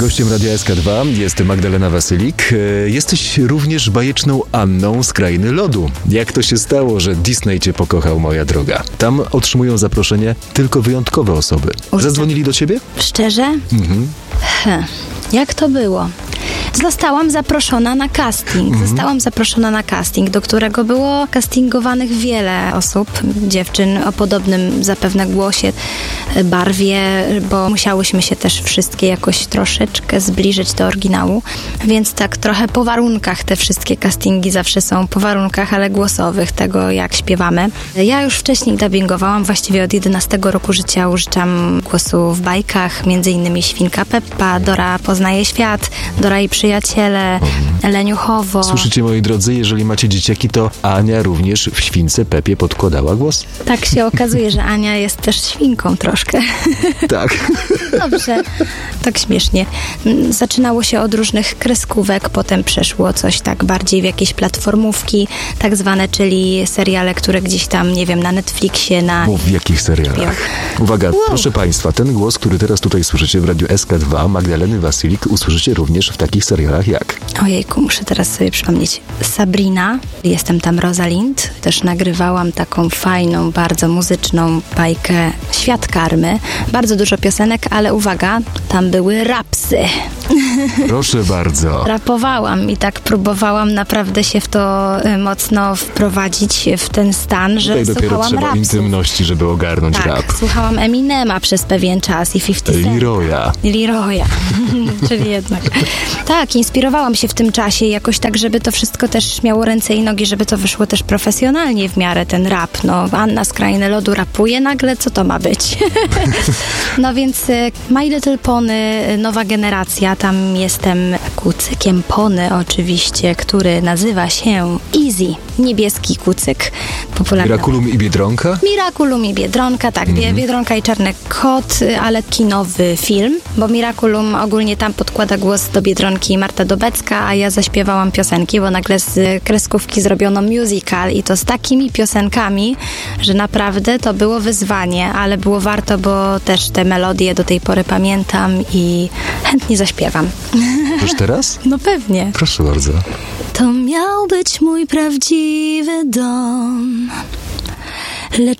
Gościem Radia SK2 jest Magdalena Wasylik. Jesteś również bajeczną Anną z Krainy Lodu. Jak to się stało, że Disney cię pokochał, moja droga? Tam otrzymują zaproszenie tylko wyjątkowe osoby. Zadzwonili do ciebie? Szczerze? Jak to było? Zostałam zaproszona na casting, do którego było castingowanych wiele osób, dziewczyn o podobnym zapewne głosie, barwie, bo musiałyśmy się też wszystkie jakoś troszeczkę zbliżyć do oryginału, więc tak trochę po warunkach te wszystkie castingi zawsze są, po warunkach, ale głosowych, tego jak śpiewamy. Ja już wcześniej dubbingowałam, właściwie od 11 roku życia użyczam głosu w bajkach, między innymi Świnka Peppa, Dora poznaje świat, Dora i przyjaciele, Leniuchowo. Słyszycie, moi drodzy, jeżeli macie dzieciaki, to Ania również w Śwince Pepie podkładała głos? Tak się okazuje, że Ania jest też świnką troszkę. Tak. Dobrze. Tak śmiesznie. Zaczynało się od różnych kreskówek, potem przeszło coś tak bardziej w jakieś platformówki, tak zwane, czyli seriale, które gdzieś tam, nie wiem, na Netflixie, na... Mów, w jakich serialach? Uwaga, proszę Państwa, ten głos, który teraz tutaj słyszycie w Radiu SK2, Magdaleny Wasylik, usłyszycie również w takich serialach jak? Ojejku, muszę teraz sobie przypomnieć. Sabrina, jestem tam Rosalind, też nagrywałam taką fajną, bardzo muzyczną bajkę Świat Karmy. Bardzo dużo piosenek, ale uwaga, tam były rapsy. Proszę bardzo. Rapowałam i tak próbowałam naprawdę się w to mocno wprowadzić w ten stan, że tutaj dopiero słuchałam trzeba rapsów. intymności, żeby ogarnąć Tak, rap. słuchałam Eminema przez pewien czas i 50 Cent. Leroya. Czyli jednak. Tak, inspirowałam się w tym czasie jakoś tak, żeby to wszystko też miało ręce i nogi, żeby to wyszło też profesjonalnie w miarę ten rap. No, Anna z Krainy Lodu rapuje nagle, co to ma być? No więc My Little Pony, nowa generacja, tam jestem kucykiem pony oczywiście, który nazywa się Easy, niebieski kucyk. Popularny. Miraculum i Biedronka? Miraculum i Biedronka, tak, Biedronka i Czarny Kot, ale kinowy film, bo Miraculum ogólnie tam podkłada głos do Biedronki Marta Dobecka, a ja zaśpiewałam piosenki, bo nagle z kreskówki zrobiono musical i to z takimi piosenkami, że naprawdę to było wyzwanie, ale było warto, bo też te melodie do tej pory pamiętam i chętnie zaśpiewam. Już teraz? No pewnie. Proszę bardzo. To miał być mój prawdziwy dom, lecz